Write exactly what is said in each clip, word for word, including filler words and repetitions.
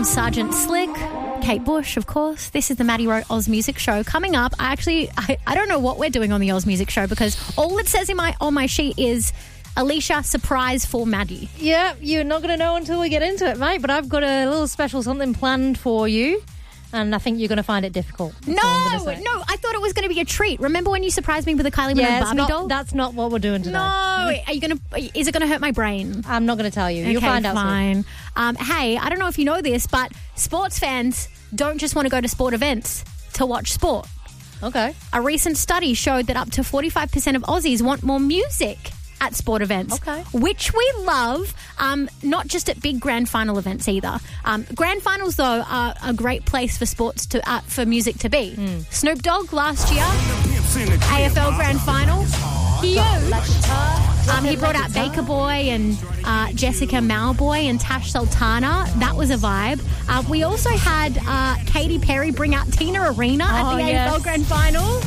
Sergeant Slick, Kate Bush, of course. This is the Maddie Wrote Oz Music Show. Coming up, I actually, I, I don't know what we're doing on the Oz Music Show because all it says in my on my sheet is Alicia, surprise for Maddie. Yeah, you're not going to know until we get into it, mate, but I've got a little special something planned for you. And I think you're going to find it difficult. No, no, I thought it was going to be a treat. Remember when you surprised me with a Kylie Minogue yeah, Barbie not, doll? That's not what we're doing today. No, are you going to? Is it going to hurt my brain? I'm not going to tell you. Okay, You'll find out fine. Um, hey, I don't know if you know this, but sports fans don't just want to go to sport events to watch sport. Okay. A recent study showed that up to forty-five percent of Aussies want more music at sport events, okay. which we love, um, not just at big grand final events either. Um, grand finals, though, are a great place for sports to uh, for music to be. Mm. Snoop Dogg last year, A F L grand final, huge. Um, he brought out Baker Boy and uh, Jessica Malboy and Tash Sultana. That was a vibe. Uh, we also had uh, Katy Perry bring out Tina Arena oh, at the yes. A F L grand final.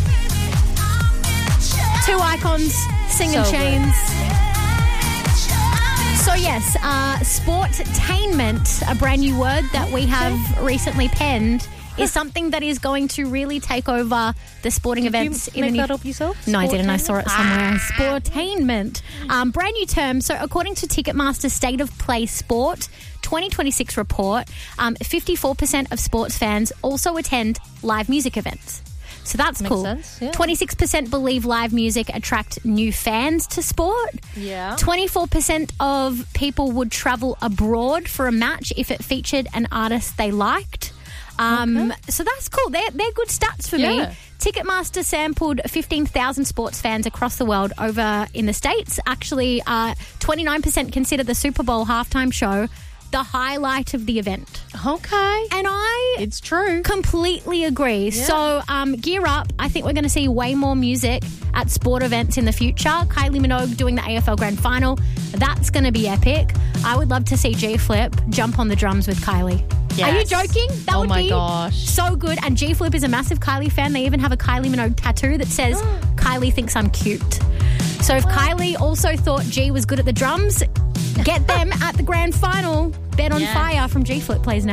Two icons. Singing so chains. So yes, uh, sportainment, a brand new word that we have recently penned, is something that is going to really take over the sporting Did events. you in make the that up yourself? No, I didn't. I saw it somewhere. Ah. Sportainment, um, brand new term. So according to Ticketmaster's State of Play Sport twenty twenty-six report, um, fifty-four percent of sports fans also attend live music events. So that's Makes cool. sense, yeah. twenty-six percent believe live music attract new fans to sport. Yeah. twenty-four percent of people would travel abroad for a match if it featured an artist they liked. Um, okay. So that's cool. They're, they're good stats for yeah. me. Ticketmaster sampled fifteen thousand sports fans across the world over in the States. Actually, uh, twenty-nine percent consider the Super Bowl halftime show the highlight of the event. Okay. And I it's true. completely agree. Yeah. So um, gear up. I think we're going to see way more music at sport events in the future. Kylie Minogue doing the A F L Grand Final. That's going to be epic. I would love to see G-Flip jump on the drums with Kylie. Yes. Are you joking? That oh would my be gosh. so good. And G-Flip is a massive Kylie fan. They even have a Kylie Minogue tattoo that says, Kylie thinks I'm cute. So if Kylie also thought G was good at the drums, get them at the grand final. Bet on yeah. Fire from G-Flip plays now.